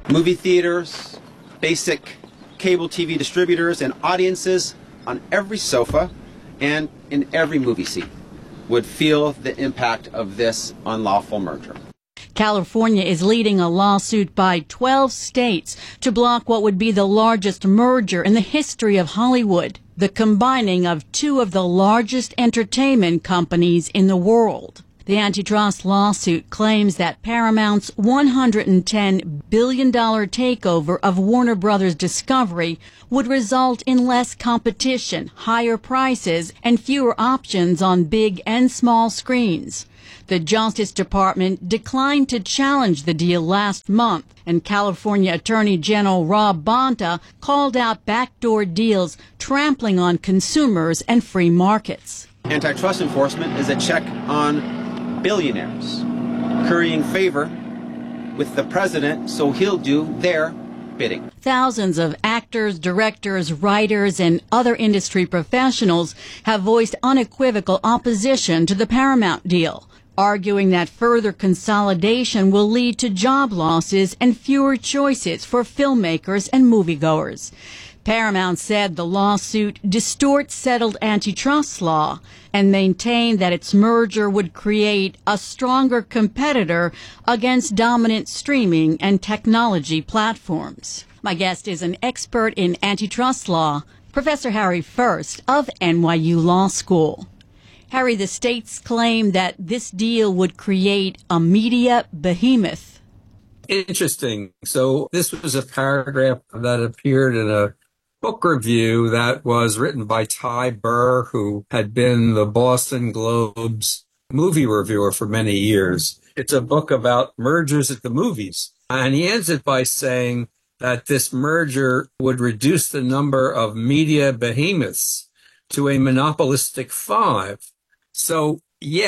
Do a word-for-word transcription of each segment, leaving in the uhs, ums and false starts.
Movie theaters, basic cable T V distributors, and audiences on every sofa and in every movie seat would feel the impact of this unlawful merger. California is leading a lawsuit by twelve states to block what would be the largest merger in the history of Hollywood, the combining of two of the largest entertainment companies in the world. The antitrust lawsuit claims that Paramount's one hundred ten billion dollars takeover of Warner Brothers Discovery would result in less competition, higher prices, and fewer options on big and small screens. The Justice Department declined to challenge the deal last month, and California Attorney General Rob Bonta called out backdoor deals trampling on consumers and free markets. Antitrust enforcement is a check on billionaires, currying favor with the president so he'll do their bidding. Thousands of actors, directors, writers, and other industry professionals have voiced unequivocal opposition to the Paramount deal, arguing that further consolidation will lead to job losses and fewer choices for filmmakers and moviegoers. Paramount said the lawsuit distorts settled antitrust law and maintained that its merger would create a stronger competitor against dominant streaming and technology platforms. My guest is an expert in antitrust law, Professor Harry First of N Y U Law School. Harry, the states claim that this deal would create a media behemoth. Interesting. So this was a paragraph that appeared in a book review that was written by Ty Burr, who had been the Boston Globe's movie reviewer for many years. It's a book about mergers at the movies. And he ends it by saying that this merger would reduce the number of media behemoths to a monopolistic five. So,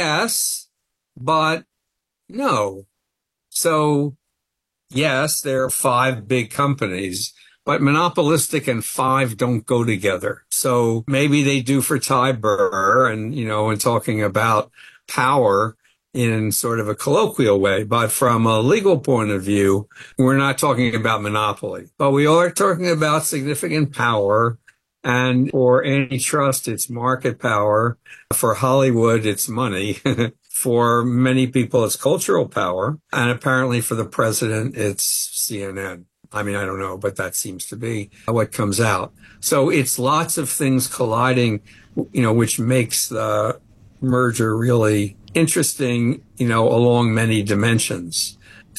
yes, but no. So, yes, there are five big companies, but monopolistic and five don't go together. So maybe they do for Ty Burr and, you know, and talking about power in sort of a colloquial way. But from a legal point of view, we're not talking about monopoly, but we are talking about significant power. And for antitrust, it's market power. For Hollywood, it's money. For many people, it's cultural power. And apparently for the president, it's C N N. I mean, I don't know, but that seems to be what comes out. So it's lots of things colliding, you know, which makes the merger really interesting, you know, along many dimensions.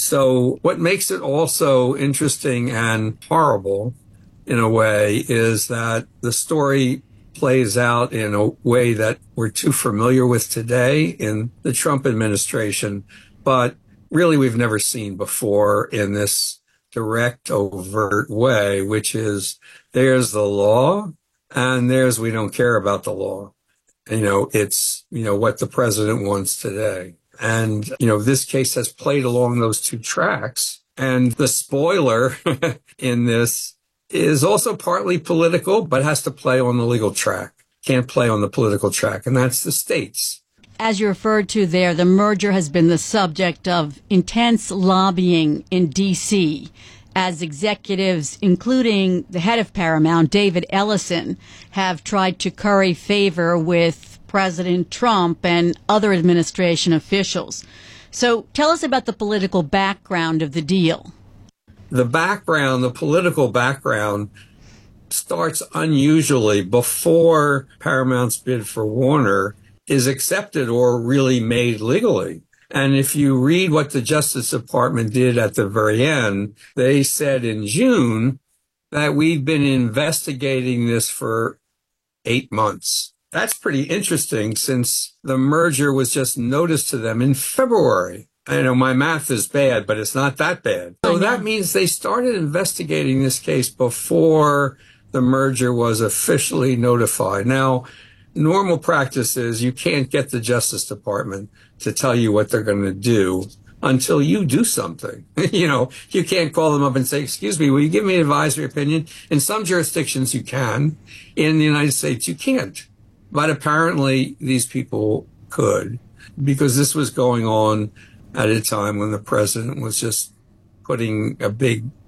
So what makes it also interesting and horrible in a way is that the story plays out in a way that we're too familiar with today in the Trump administration, but really we've never seen before in this direct, overt way, which is there's the law and there's we don't care about the law. You know, it's, you know, what the president wants today. And, you know, this case has played along those two tracks. And the spoiler in this is also partly political, but has to play on the legal track. Can't play on the political track, and that's the states. As you referred to there, the merger has been the subject of intense lobbying in D C as executives, including the head of Paramount, David Ellison, have tried to curry favor with President Trump and other administration officials. So tell us about the political background of the deal. The background, the political background, starts unusually before Paramount's bid for Warner is accepted or really made legally. And if you read what the Justice Department did at the very end, they said in June that we've been investigating this for eight months. That's pretty interesting since the merger was just noticed to them in February. I know my math is bad, but it's not that bad. So that means they started investigating this case before the merger was officially notified. Now, normal practice is you can't get the Justice Department to tell you what they're going to do until you do something. You know, you can't call them up and say, excuse me, will you give me an advisory opinion? In some jurisdictions you can. In the United States you can't. But apparently these people could, because this was going on at a time when the president was just putting a big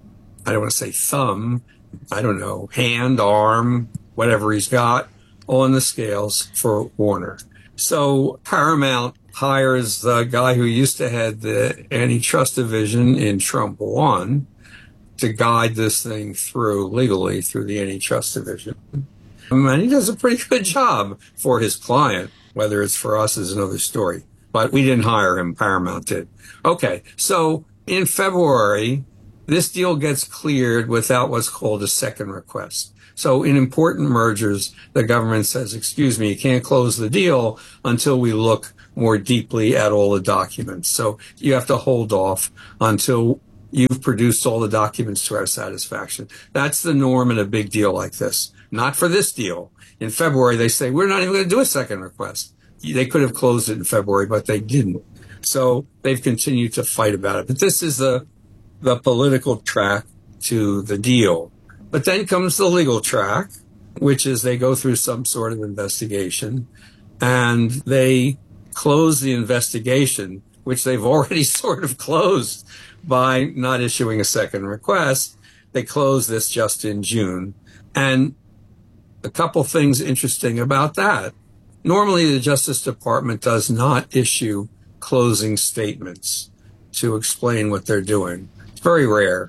I don't want to say thumb, I don't know, hand, arm, whatever he's got on the scales for Warner. So Paramount hires the guy who used to head the antitrust division in Trump one to guide this thing through legally through the antitrust division. And he does a pretty good job for his client. Whether it's for us is another story. But we didn't hire him, Paramount did. Okay, so in February, this deal gets cleared without what's called a second request. So in important mergers, the government says, excuse me, you can't close the deal until we look more deeply at all the documents. So you have to hold off until you've produced all the documents to our satisfaction. That's the norm in a big deal like this. Not for this deal. In February, they say, we're not even going to do a second request. They could have closed it in February, but they didn't. So they've continued to fight about it. But this is the, the political track to the deal. But then comes the legal track, which is they go through some sort of investigation and they close the investigation, which they've already sort of closed by not issuing a second request. They closed this just in June. And a couple things interesting about that. Normally, the Justice Department does not issue closing statements to explain what they're doing. It's very rare.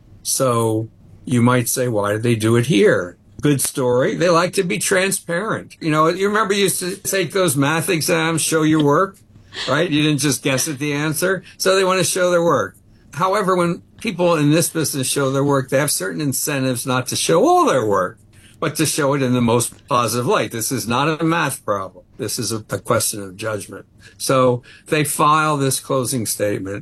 So you might say, why did they do it here? Good story. They like to be transparent. You know, you remember you used to take those math exams, show your work, right? You didn't just guess at the answer. So they want to show their work. However, when people in this business show their work, they have certain incentives not to show all their work, but to show it in the most positive light. This is not a math problem. This is a, a question of judgment. So they file this closing statement.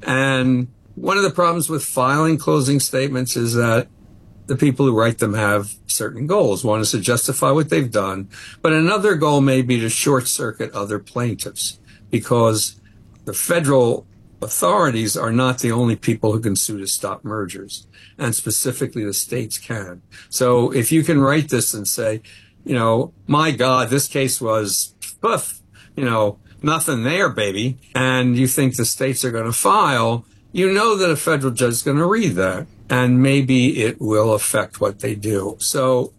And one of the problems with filing closing statements is that the people who write them have certain goals. One is to justify what they've done, but another goal may be to short circuit other plaintiffs, because the federal authorities are not the only people who can sue to stop mergers, and specifically the states can. So if you can write this and say, you know, my God, this case was, poof, you know, nothing there, baby, and you think the states are going to file, you know that a federal judge is going to read that, and maybe it will affect what they do. So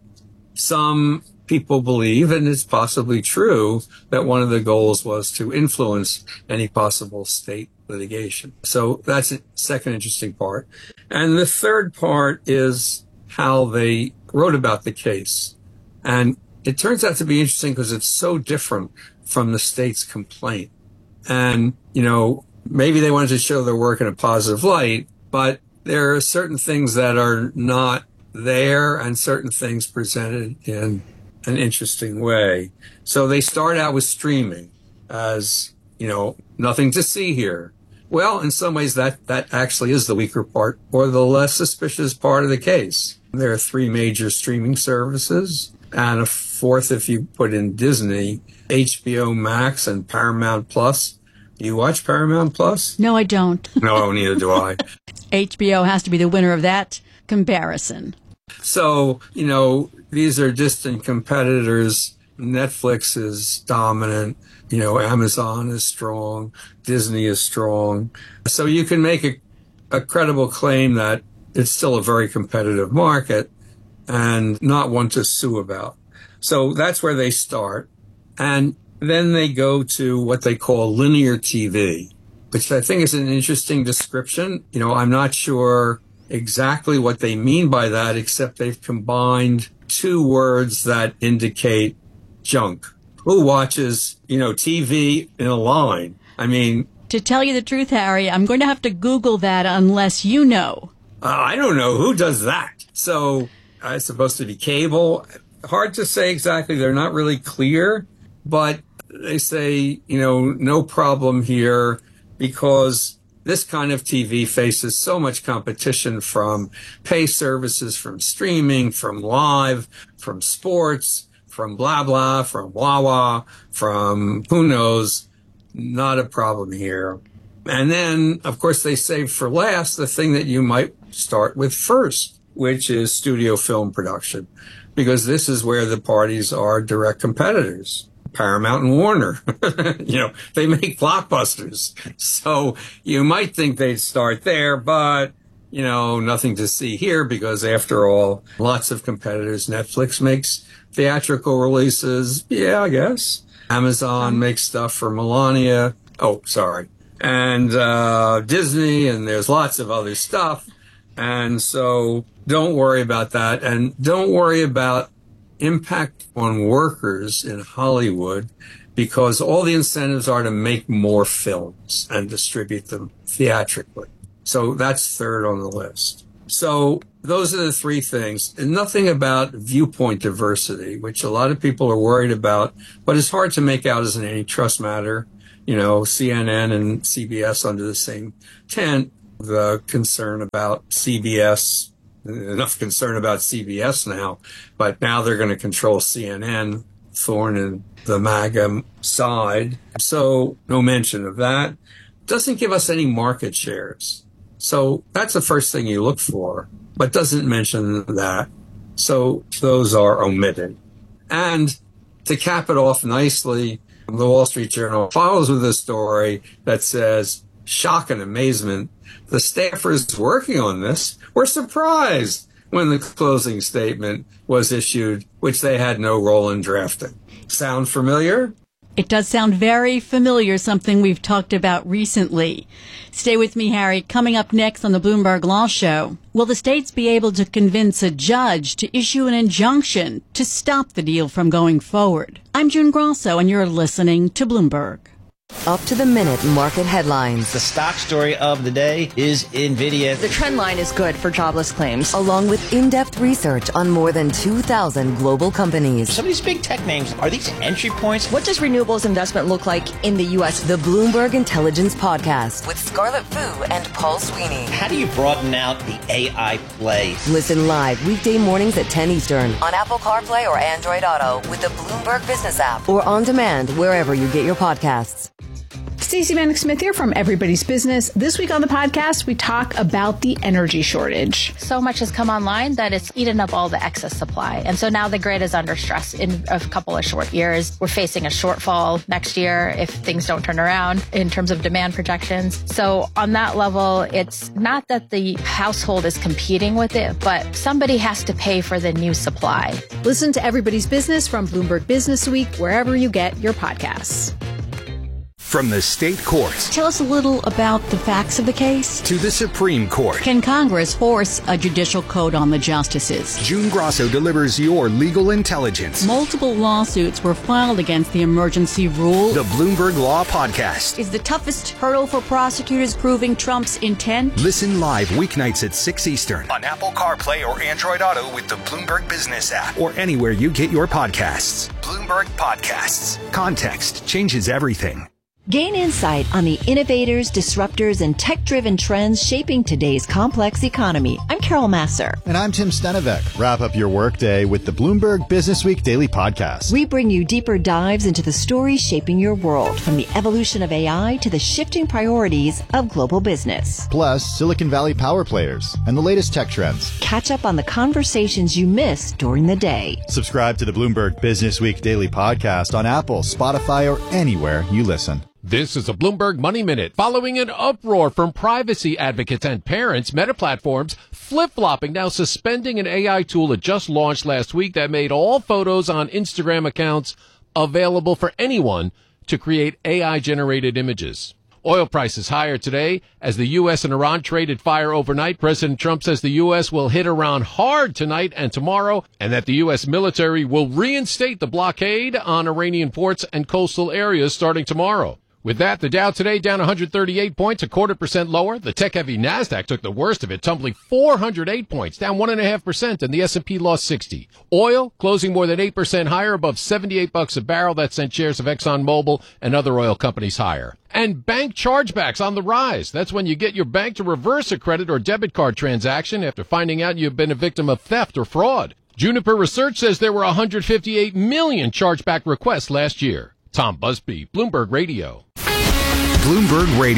some people believe, and it's possibly true, that one of the goals was to influence any possible state litigation. So that's the second interesting part. And the third part is how they wrote about the case. And it turns out to be interesting because it's so different from the state's complaint. And, you know, maybe they wanted to show their work in a positive light, but there are certain things that are not there and certain things presented in an interesting way. So they start out with streaming as, you know, nothing to see here. Well, in some ways, that, that actually is the weaker part or the less suspicious part of the case. There are three major streaming services and a fourth if you put in Disney, H B O Max and Paramount Plus. You watch Paramount Plus? No, I don't. No, neither do I. H B O has to be the winner of that comparison. So, you know, these are distant competitors. Netflix is dominant. You know, Amazon is strong. Disney is strong. So you can make a, a credible claim that it's still a very competitive market and not one to sue about. So that's where they start. And then they go to what they call linear T V, which I think is an interesting description. You know, I'm not sure exactly what they mean by that, except they've combined two words that indicate junk. Who watches, you know, T V in a line? I mean, to tell you the truth, Harry, I'm going to have to Google that unless you know. Uh, I don't know. Who does that? So uh, it's supposed to be cable. Hard to say exactly. They're not really clear, but they say, you know, no problem here because this kind of T V faces so much competition from pay services, from streaming, from live, from sports, from blah, blah, from Wawa, from who knows, not a problem here. And then, of course, they save for last the thing that you might start with first, which is studio film production, because this is where the parties are direct competitors. Paramount and Warner, you know, they make blockbusters. So you might think they'd start there, but, you know, nothing to see here because, after all, lots of competitors. Netflix makes theatrical releases. Yeah, I guess. Amazon makes stuff for Melania. Oh, sorry. And uh, Disney, and there's lots of other stuff. And so don't worry about that. And don't worry about impact on workers in Hollywood, because all the incentives are to make more films and distribute them theatrically. So that's third on the list. So those are the three things. And nothing about viewpoint diversity, which a lot of people are worried about, but it's hard to make out as an antitrust matter. You know, C N N and C B S under the same tent. The concern about C B S, enough concern about C B S now, but now they're going to control C N N, thorn in the MAGA side. So no mention of that. Doesn't give us any market shares. So that's the first thing you look for, but doesn't mention that. So those are omitted. And to cap it off nicely, the Wall Street Journal follows with a story that says, shock and amazement, the staffers working on this were surprised when the closing statement was issued, which they had no role in drafting. Sound familiar? It does sound very familiar, something we've talked about recently. Stay with me, Harry. Coming up next on the Bloomberg Law Show, will the states be able to convince a judge to issue an injunction to stop the deal from going forward? I'm June Grosso, and you're listening to Bloomberg. Up to the minute market headlines. The stock story of the day is NVIDIA. The trend line is good for jobless claims. Along with in-depth research on more than two thousand global companies. Some of these big tech names, are these entry points? What does renewables investment look like in the U S? The Bloomberg Intelligence Podcast with Scarlett Fu and Paul Sweeney. How do you broaden out the A I play? Listen live weekday mornings at ten Eastern on Apple CarPlay or Android Auto with the Bloomberg Business app, or on demand wherever you get your podcasts. Stacey Vanek Smith here from Everybody's Business. This week on the podcast, we talk about the energy shortage. So much has come online that it's eaten up all the excess supply. And so now the grid is under stress in a couple of short years. We're facing a shortfall next year if things don't turn around in terms of demand projections. So on that level, it's not that the household is competing with it, but somebody has to pay for the new supply. Listen to Everybody's Business from Bloomberg Business Week, wherever you get your podcasts. From the state courts. Tell us a little about the facts of the case. To the Supreme Court. Can Congress force a judicial code on the justices? June Grosso delivers your legal intelligence. Multiple lawsuits were filed against the emergency rule. The Bloomberg Law Podcast. Is the toughest hurdle for prosecutors proving Trump's intent? Listen live weeknights at six Eastern on Apple CarPlay or Android Auto with the Bloomberg Business app, or anywhere you get your podcasts. Bloomberg Podcasts. Context changes everything. Gain insight on the innovators, disruptors, and tech-driven trends shaping today's complex economy. I'm Carol Masser. And I'm Tim Stenevec. Wrap up your workday with the Bloomberg Business Week Daily Podcast. We bring you deeper dives into the stories shaping your world, from the evolution of A I to the shifting priorities of global business. Plus, Silicon Valley power players and the latest tech trends. Catch up on the conversations you missed during the day. Subscribe to the Bloomberg Business Week Daily Podcast on Apple, Spotify, or anywhere you listen. This is a Bloomberg Money Minute. Following an uproar from privacy advocates and parents, Meta Platforms flip-flopping, now suspending an A I tool it just launched last week that made all photos on Instagram accounts available for anyone to create A I-generated images. Oil prices higher today as the U S and Iran traded fire overnight. President Trump says the U S will hit Iran hard tonight and tomorrow, and that the U S military will reinstate the blockade on Iranian ports and coastal areas starting tomorrow. With that, the Dow today down one hundred thirty-eight points, a quarter percent lower. The tech-heavy NASDAQ took the worst of it, tumbling four hundred eight points, down one point five percent, and the S and P lost sixty. Oil closing more than eight percent higher, above seventy-eight bucks a barrel. That sent shares of ExxonMobil and other oil companies higher. And bank chargebacks on the rise. That's when you get your bank to reverse a credit or debit card transaction after finding out you've been a victim of theft or fraud. Juniper Research says there were one hundred fifty-eight million chargeback requests last year. Tom Busby, Bloomberg Radio. Bloomberg Radio.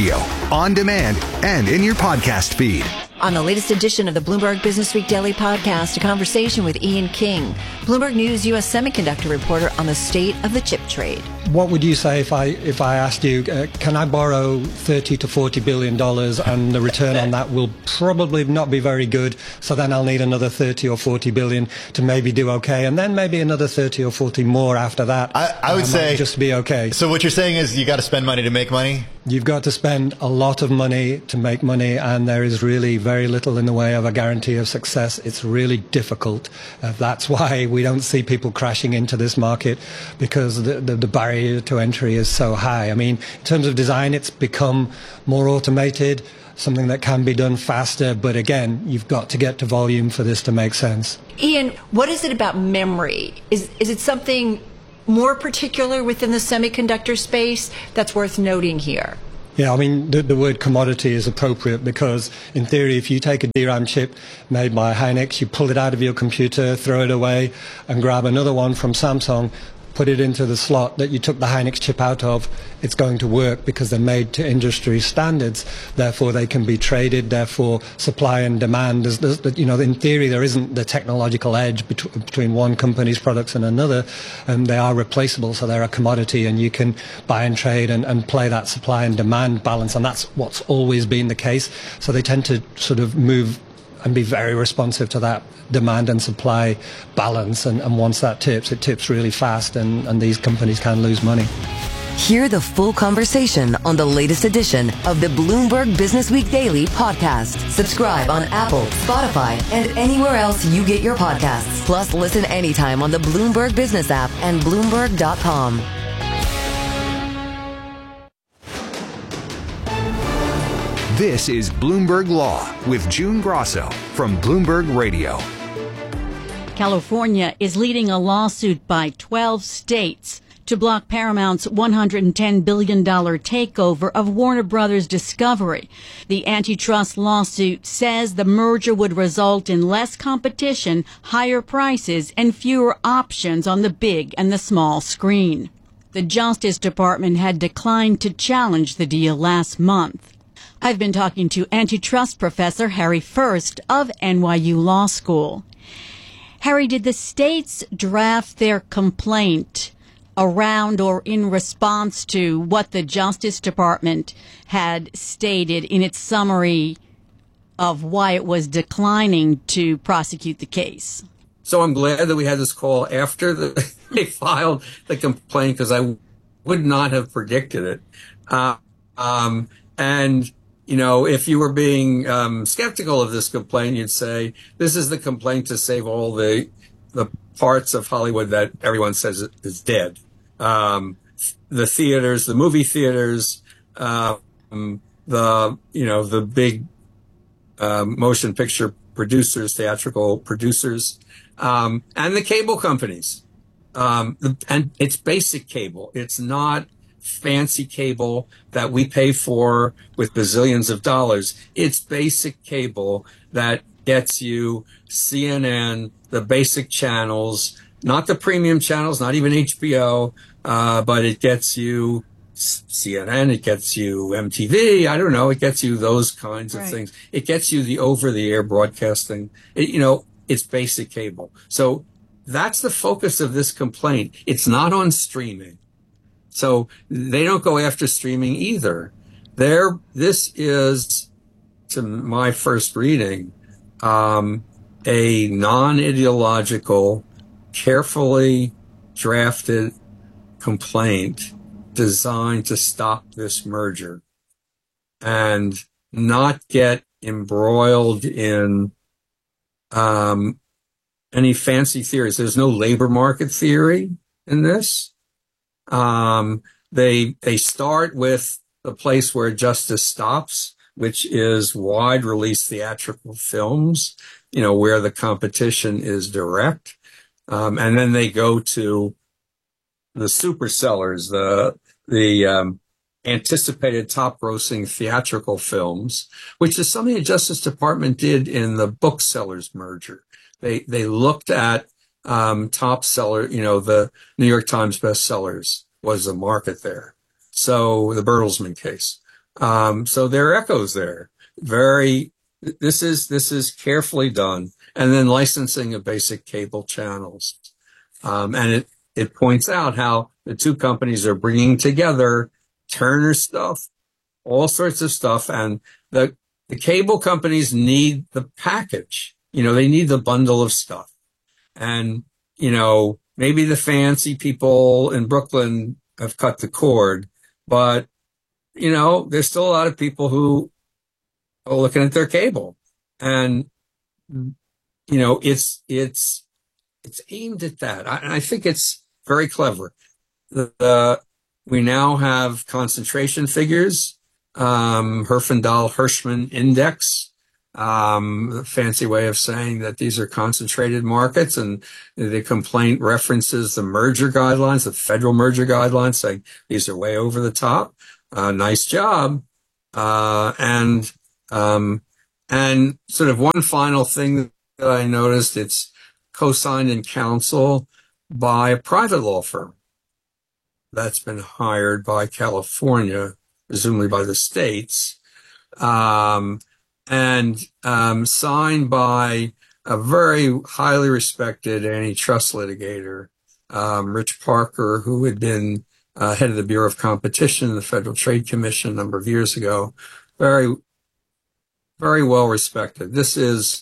on demand, and in your podcast feed. On the latest edition of the Bloomberg Business Week Daily Podcast, a conversation with Ian King, Bloomberg News U S semiconductor reporter on the state of the chip trade. What would you say if I if I asked you, uh, can I borrow thirty to forty billion dollars and the return on that will probably not be very good, so then I'll need another thirty or forty billion to maybe do okay, and then maybe another thirty or forty more after that. I, I would um, say just be okay. So what you're saying is you got to spend money to make money? You've got to spend a lot of money to make money, and there is really very little in the way of a guarantee of success. It's really difficult. Uh, that's why we don't see people crashing into this market, because the, the, the barrier to entry is so high. I mean, in terms of design, it's become more automated, something that can be done faster. But again, you've got to get to volume for this to make sense. Ian, what is it about memory? Is, is it something more particular within the semiconductor space that's worth noting here? Yeah, I mean, the, the word commodity is appropriate because, in theory, if you take a D RAM chip made by Hynix, you pull it out of your computer, throw it away, and grab another one from Samsung, put it into the slot that you took the Hynix chip out of, it's going to work because they're made to industry standards. Therefore, they can be traded. Therefore, supply and demand. There's, there's, you know, in theory, there isn't the technological edge bet- between one company's products and another, and they are replaceable. So they're a commodity, and you can buy and trade and, and play that supply and demand balance. And that's what's always been the case. So they tend to sort of move and be very responsive to that demand and supply balance. And, and once that tips, it tips really fast, and, and these companies can lose money. Hear the full conversation on the latest edition of the Bloomberg Business Week Daily Podcast. Subscribe on Apple, Spotify, and anywhere else you get your podcasts. Plus, listen anytime on the Bloomberg Business app and Bloomberg dot com. This is Bloomberg Law with June Grosso from Bloomberg Radio. California is leading a lawsuit by twelve states to block Paramount's one hundred ten billion dollars takeover of Warner Brothers Discovery. The antitrust lawsuit says the merger would result in less competition, higher prices, and fewer options on the big and the small screen. The Justice Department had declined to challenge the deal last month. I've been talking to antitrust professor Harry First of N Y U Law School. Harry, did the states draft their complaint around or in response to what the Justice Department had stated in its summary of why it was declining to prosecute the case? So I'm glad that we had this call after the, they filed the complaint, because I would not have predicted it. Uh, um, and You know, if you were being um, skeptical of this complaint, you'd say this is the complaint to save all the the parts of Hollywood that everyone says is dead. Um, the theaters, the movie theaters, um, the you know the big uh, motion picture producers, theatrical producers, um, and the cable companies. Um, the, and it's basic cable. It's not fancy cable that we pay for with bazillions of dollars. It's basic cable that gets you C N N, the basic channels, not the premium channels, not even H B O, uh, but it gets you C N N, it gets you M T V, I don't know, it gets you those kinds of right. things. It gets you the over-the-air broadcasting. It, you know, it's basic cable. So that's the focus of this complaint. It's not on streaming. So they don't go after streaming either. There, this is, to my first reading, um, a non-ideological, carefully drafted complaint designed to stop this merger and not get embroiled in um, any fancy theories. There's no labor market theory in this. Um, they, they start with the place where justice stops, which is wide release theatrical films, you know, where the competition is direct. Um, and then they go to the super sellers, the, the, um, anticipated top grossing theatrical films, which is something the Justice Department did in the booksellers merger. They, they looked at Um, top seller, you know, the New York Times bestsellers was the market there. So the Bertelsmann case. Um, so there are echoes there. Very, this is, this is carefully done. And then licensing of basic cable channels. Um, and it, it points out how the two companies are bringing together Turner stuff, all sorts of stuff. And the, the cable companies need the package. You know, they need the bundle of stuff. And, you know, maybe the fancy people in Brooklyn have cut the cord, but, you know, there's still a lot of people who are looking at their cable. And, you know, it's, it's, it's aimed at that. I, I think it's very clever. The, the, we now have concentration figures, um, Herfindahl-Hirschman index, um, a fancy way of saying that these are concentrated markets, and the complaint references the merger guidelines, the federal merger guidelines, saying these are way over the top. Uh, nice job. Uh, and, um, and sort of one final thing that I noticed, it's co-signed in counsel by a private law firm that's been hired by California, presumably by the states, um, and um, signed by a very highly respected antitrust litigator, um, Rich Parker, who had been uh, head of the Bureau of Competition in the Federal Trade Commission a number of years ago. Very, very well respected. This is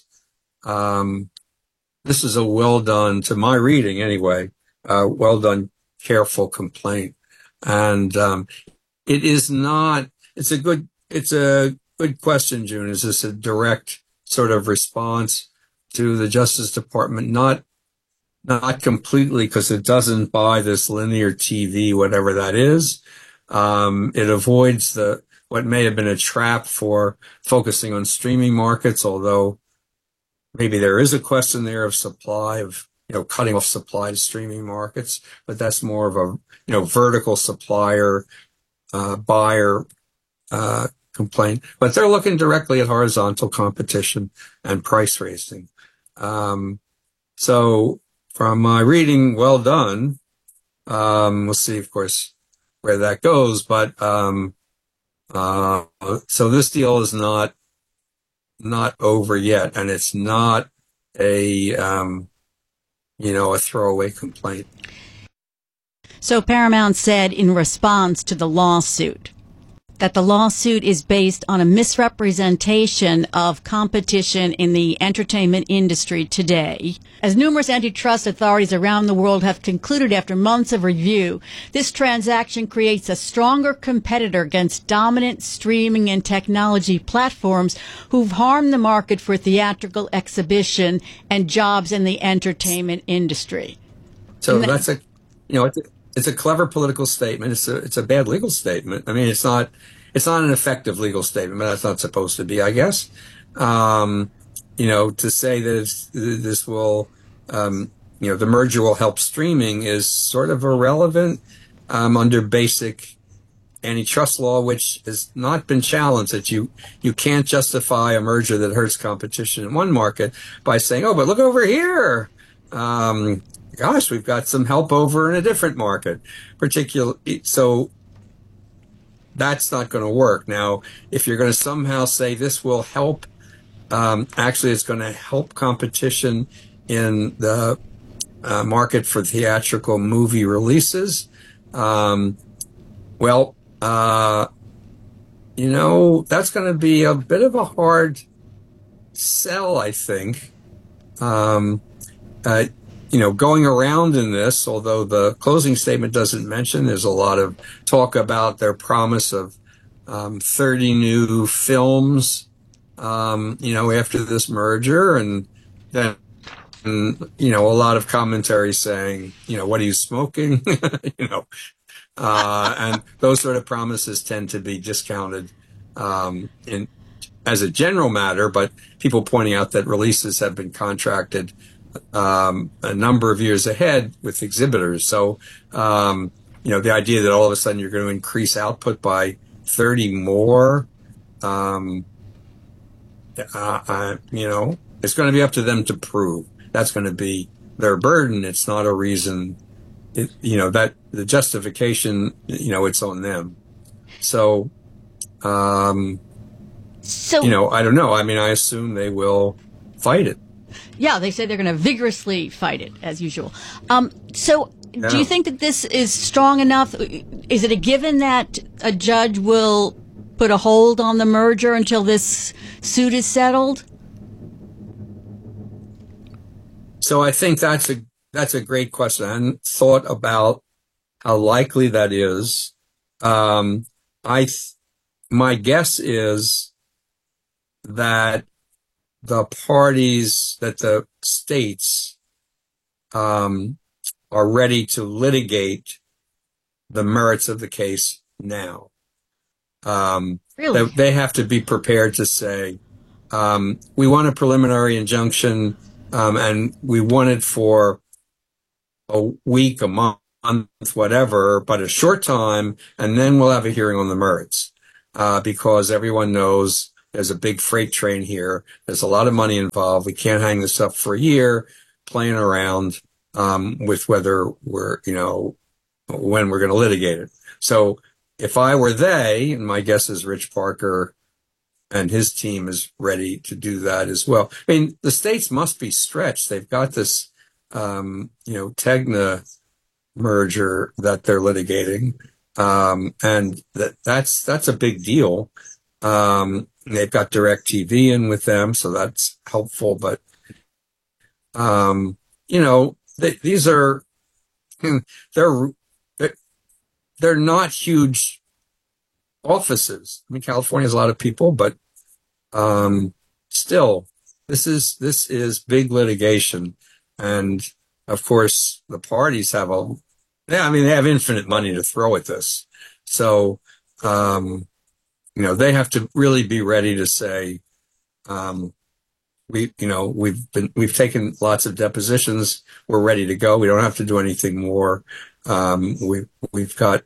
um, this is a well done, to my reading anyway, uh, well done, careful complaint. And um, it is not, it's a good, it's a good question, June. Is this a direct sort of response to the Justice Department? Not, not completely, because it doesn't buy this linear T V, whatever that is. Um, it avoids the, what may have been a trap for focusing on streaming markets, although maybe there is a question there of supply, of, you know, cutting off supply to streaming markets, but that's more of a, you know, vertical supplier, uh, buyer, uh, complaint. But they're looking directly at horizontal competition and price raising. Um, so from my reading, well done. Um, we'll see, of course, where that goes, but, um, uh, so this deal is not, not over yet, and it's not a, um, you know, a throwaway complaint. So Paramount said in response to the lawsuit that the lawsuit is based on a misrepresentation of competition in the entertainment industry today. As numerous antitrust authorities around the world have concluded after months of review, this transaction creates a stronger competitor against dominant streaming and technology platforms who've harmed the market for theatrical exhibition and jobs in the entertainment industry. So that's a, you know, it's a, it's a clever political statement. It's a, it's a bad legal statement. I mean, it's not, it's not an effective legal statement, but that's not supposed to be, I guess. Um, you know, to say that it's, this will, um, you know, the merger will help streaming is sort of irrelevant, um, under basic antitrust law, which has not been challenged, that you, you can't justify a merger that hurts competition in one market by saying, oh, but look over here. Um, gosh, we've got some help over in a different market, particularly. So that's not going to work. Now, if you're going to somehow say this will help, um, actually it's going to help competition in the uh, market for theatrical movie releases, um, well, uh, you know, that's going to be a bit of a hard sell, I think. Um, uh, You know, going around in this, although the closing statement doesn't mention, there's a lot of talk about their promise of um, thirty new films, um, you know, after this merger. And then, and, you know, a lot of commentary saying, you know, what are you smoking? you know, uh, and those sort of promises tend to be discounted um, in as a general matter, but people pointing out that releases have been contracted Um, a number of years ahead with exhibitors. So, um, you know, the idea that all of a sudden you're going to increase output by thirty more, um, uh, uh, you know, it's going to be up to them to prove. That's going to be their burden. It's not a reason, it, you know, that the justification, you know, it's on them. So, um, so, you know, I don't know. I mean, I assume they will fight it. Yeah, they say they're going to vigorously fight it, as usual. Um, so, yeah. do you think that this is strong enough? Is it a given that a judge will put a hold on the merger until this suit is settled? So I think that's a that's a great question. I hadn't thought about how likely that is. Um, I th- my guess is that the parties, that the states um, are ready to litigate the merits of the case now. Um, really? They, they have to be prepared to say, um, we want a preliminary injunction, um, and we want it for a week, a month, whatever, but a short time, and then we'll have a hearing on the merits, uh, because everyone knows there's a big freight train here. There's a lot of money involved. We can't hang this up for a year playing around um, with whether we're, you know, when we're going to litigate it. So if I were they, and my guess is Rich Parker and his team is ready to do that as well. I mean, the states must be stretched. They've got this, um, you know, Tegna merger that they're litigating. Um, and that, that's, that's a big deal. Um, they've got DirecTV in with them, so that's helpful. But, um, you know, they, these are, they're, they're not huge offices. I mean, California has a lot of people, but, um, still, this is, this is big litigation. And of course, the parties have a, yeah, I mean, they have infinite money to throw at this. So, um, you know, they have to really be ready to say, um, we, you know, we've been, we've taken lots of depositions. We're ready to go. We don't have to do anything more. Um, we, we've got,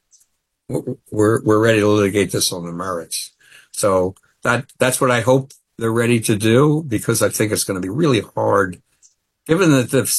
we're, we're ready to litigate this on the merits. So that, that's what I hope they're ready to do, because I think it's going to be really hard, given that the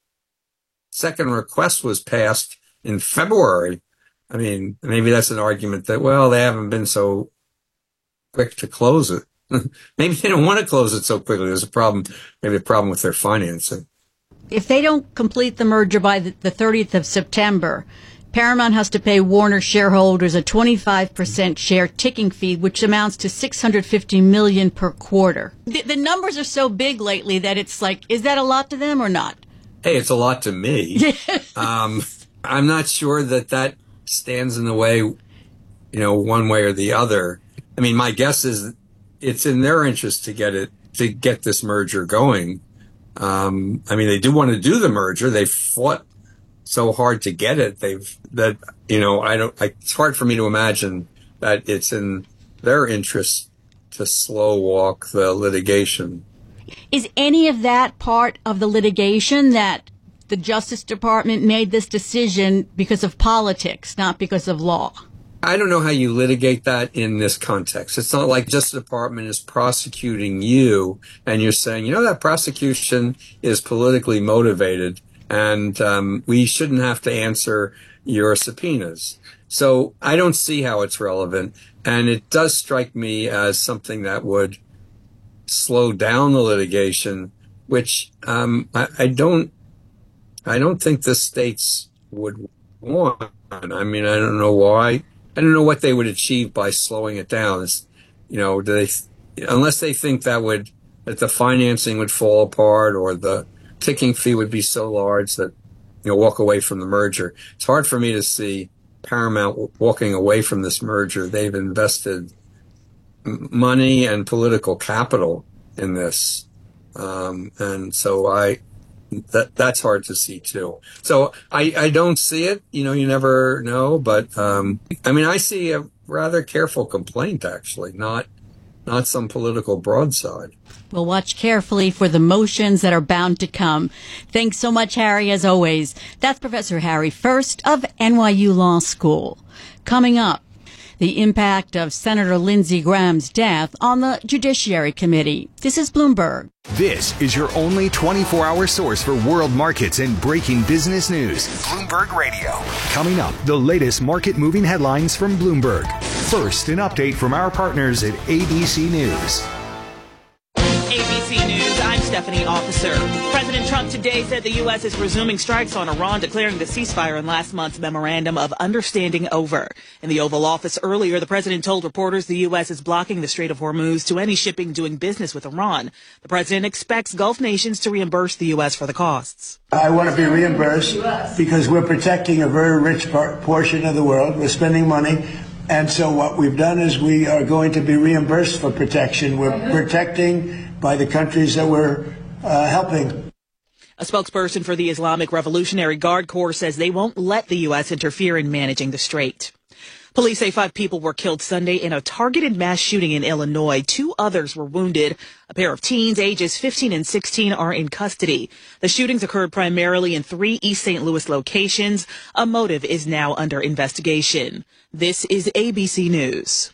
second request was passed in February. I mean, maybe that's an argument that, well, they haven't been so quick to close it. Maybe they don't want to close it so quickly. There's a problem, maybe a problem with their financing. If they don't complete the merger by the, the thirtieth of September, Paramount has to pay Warner shareholders a twenty-five percent share ticking fee, which amounts to six hundred fifty million dollars per quarter. The, the numbers are so big lately that it's like, is that a lot to them or not? Hey, it's a lot to me. um, I'm not sure that that stands in the way, you know, one way or the other. I mean, my guess is it's in their interest to get it, to get this merger going. Um, I mean, they do want to do the merger. They fought so hard to get it. They've, that, you know, I don't, I, it's hard for me to imagine that it's in their interest to slow walk the litigation. Is any of that part of the litigation, that the Justice Department made this decision because of politics, not because of law? I don't know how you litigate that in this context. It's not like Justice Department is prosecuting you and you're saying, you know, that prosecution is politically motivated and um, we shouldn't have to answer your subpoenas. So I don't see how it's relevant. And it does strike me as something that would slow down the litigation, which um, I, I don't, I don't think the states would want. I mean, I don't know why. I don't know what they would achieve by slowing it down. It's, you know, do they, unless they think that would, that the financing would fall apart or the ticking fee would be so large that, you know, walk away from the merger. It's hard for me to see Paramount walking away from this merger. They've invested money and political capital in this. Um, and so I, that, that's hard to see too. So I, I don't see it, you know, you never know, but, um, I mean, I see a rather careful complaint actually, not, not some political broadside. We'll watch carefully for the motions that are bound to come. Thanks so much, Harry, as always. That's Professor Harry First of N Y U Law School. Coming up, the impact of Senator Lindsey Graham's death on the Judiciary Committee. This is Bloomberg. This is your only twenty-four hour source for world markets and breaking business news. Bloomberg Radio. Coming up, the latest market moving headlines from Bloomberg. First, an update from our partners at A B C News. A B C News, I'm Stephanie Officer. President Trump today said the U S is resuming strikes on Iran, declaring the ceasefire in last month's Memorandum of Understanding over. In the Oval Office earlier, the president told reporters the U S is blocking the Strait of Hormuz to any shipping doing business with Iran. The president expects Gulf nations to reimburse the U S for the costs. I want to be reimbursed because we're protecting a very rich par- portion of the world. We're spending money. And so what we've done is we are going to be reimbursed for protection. We're protecting by the countries that we're uh, helping. A spokesperson for the Islamic Revolutionary Guard Corps says they won't let the U S interfere in managing the strait. Police say five people were killed Sunday in a targeted mass shooting in Illinois. Two others were wounded. A pair of teens, ages fifteen and sixteen, are in custody. The shootings occurred primarily in three East Saint Louis locations. A motive is now under investigation. This is A B C News.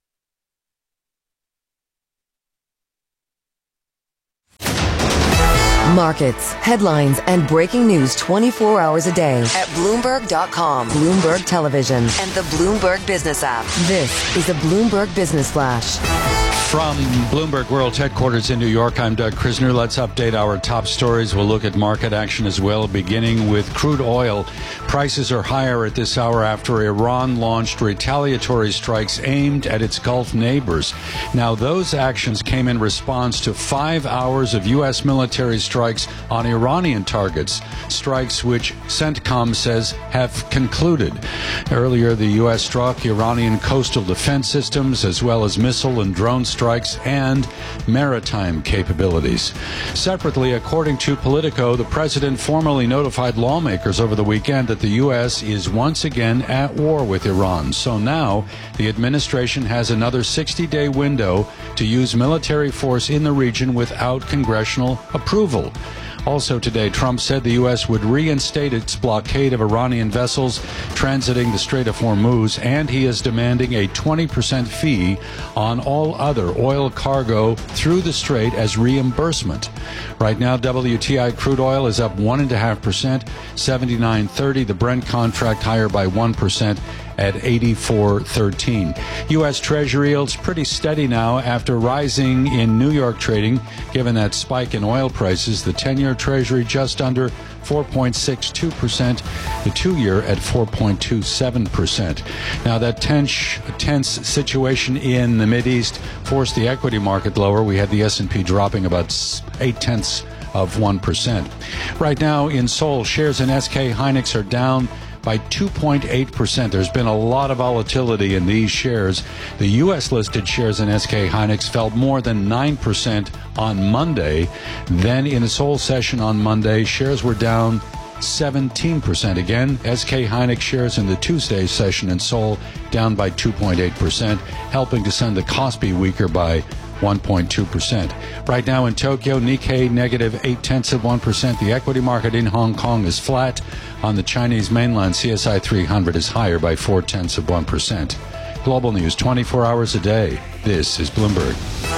Markets, headlines, and breaking news twenty-four hours a day at Bloomberg dot com, Bloomberg Television, and the Bloomberg Business app. This is a Bloomberg Business Flash. From Bloomberg World Headquarters in New York, I'm Doug Krisner. Let's update our top stories. We'll look at market action as well, beginning with crude oil. Prices are higher at this hour after Iran launched retaliatory strikes aimed at its Gulf neighbors. Now, those actions came in response to five hours of U S military strikes on Iranian targets, strikes which CENTCOM says have concluded. Earlier, the U S struck Iranian coastal defense systems as well as missile and drone strikes. strikes and maritime capabilities. Separately, according to Politico, the president formally notified lawmakers over the weekend that the U S is once again at war with Iran. So now the administration has another sixty-day window to use military force in the region without congressional approval. Also today, Trump said the U S would reinstate its blockade of Iranian vessels transiting the Strait of Hormuz, and he is demanding a twenty percent fee on all other oil cargo through the strait as reimbursement. Right now, W T I crude oil is up one point five percent, seventy-nine thirty. The Brent contract higher by one percent at eighty-four thirteen. U S Treasury yields pretty steady now after rising in New York trading. Given that spike in oil prices, the ten-year Treasury just under four point six two percent, the two-year at four point two seven percent. Now, that tense, tense situation in the Mideast forced the equity market lower. We had the S and P dropping about eight-tenths of one percent. Right now in Seoul, shares in S K Hynix are down by two point eight percent. There's been a lot of volatility in these shares. The U S-listed shares in S K Hynix fell more than nine percent on Monday. Then in the Seoul session on Monday, shares were down seventeen percent. Again, S K Hynix shares in the Tuesday session in Seoul down by two point eight percent, helping to send the Kospi weaker by one point two percent. Right now in Tokyo, Nikkei negative eight-tenths of one percent. The equity market in Hong Kong is flat. On the Chinese mainland, C S I three hundred is higher by four-tenths of one percent. Global news twenty-four hours a day. This is Bloomberg.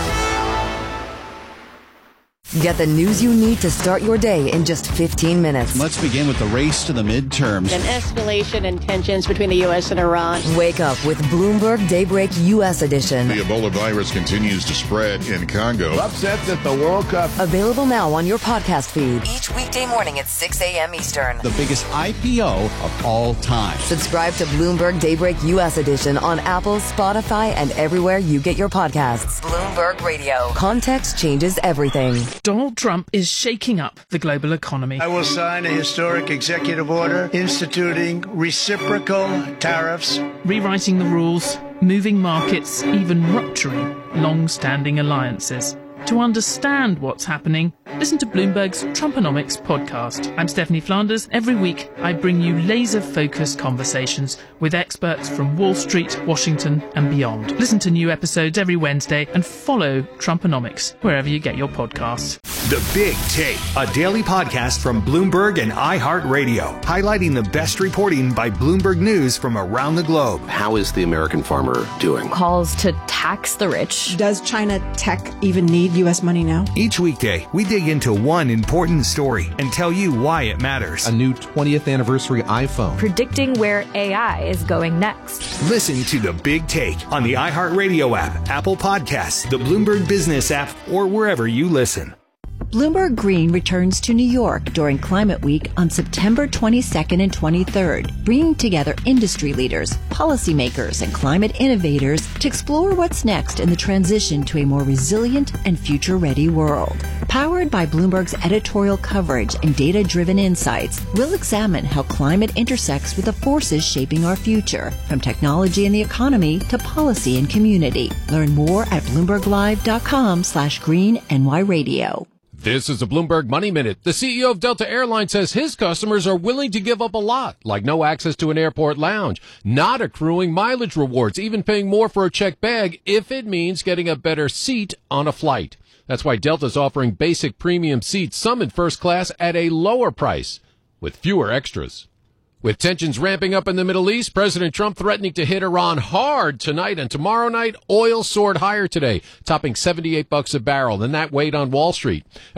Get the news you need to start your day in just fifteen minutes. Let's begin with the race to the midterms. An escalation in tensions between the U S and Iran. Wake up with Bloomberg Daybreak U S edition. The Ebola virus continues to spread in Congo. Upsets at the World Cup. Available now on your podcast feed. Each weekday morning at six a.m. Eastern. The biggest I P O of all time. Subscribe to Bloomberg Daybreak U S edition on Apple, Spotify, and everywhere you get your podcasts. Bloomberg Radio. Context changes everything. Donald Trump is shaking up the global economy. I will sign a historic executive order instituting reciprocal tariffs, rewriting the rules, moving markets, even rupturing long-standing alliances. To understand what's happening, listen to Bloomberg's Trumponomics podcast. I'm Stephanie Flanders. Every week, I bring you laser-focused conversations with experts from Wall Street, Washington, and beyond. Listen to new episodes every Wednesday and follow Trumponomics wherever you get your podcasts. The Big Take, a daily podcast from Bloomberg and iHeartRadio, highlighting the best reporting by Bloomberg News from around the globe. How is the American farmer doing? Calls to tax the rich. Does China tech even need U S money now? Each weekday, we dig into one important story and tell you why it matters. A new twentieth anniversary iPhone. Predicting where A I is going next. Listen to The Big Take on the iHeartRadio app, Apple Podcasts, the Bloomberg Business app, or wherever you listen. Bloomberg Green returns to New York during Climate Week on September twenty-second and twenty-third, bringing together industry leaders, policymakers, and climate innovators to explore what's next in the transition to a more resilient and future-ready world. Powered by Bloomberg's editorial coverage and data-driven insights, we'll examine how climate intersects with the forces shaping our future, from technology and the economy to policy and community. Learn more at bloomberglive.com slash green NY radio. This is a Bloomberg Money Minute. The C E O of Delta Airlines says his customers are willing to give up a lot, like no access to an airport lounge, not accruing mileage rewards, even paying more for a checked bag if it means getting a better seat on a flight. That's why Delta's offering basic premium seats, some in first class, at a lower price, with fewer extras. With tensions ramping up in the Middle East, President Trump threatening to hit Iran hard tonight and tomorrow night, oil soared higher today, topping seventy-eight bucks a barrel, and that weighed on Wall Street.